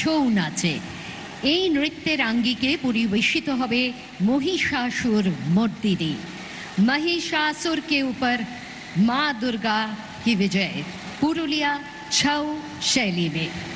ছৌ নাচে। এই নৃত্যের আঙ্গিকে পরিবেশিত হবে महिषासुर मर्दिनी। महिषासुर के ऊपर माँ दुर्गा की विजय पुरुलिया छऊ शैली में।